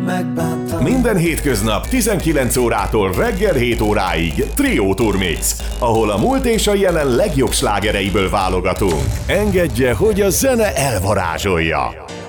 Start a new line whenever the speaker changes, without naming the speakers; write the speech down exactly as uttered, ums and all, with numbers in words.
megbántam.
Minden hétköznap tizenkilenc órától reggel hét óráig Trio Turmix, ahol a múlt és a jelen legjobb slágereiből válogatunk. Engedje, hogy a zene elvarázsolja.